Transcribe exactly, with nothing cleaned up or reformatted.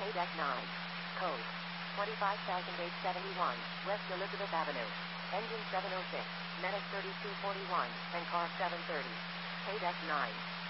Deck nine. Code twenty-five thousand eight hundred seventy-one, West Elizabeth Avenue. Engine seven oh six, Medic thirty-two forty-one, and car seven thirty. Deck nine.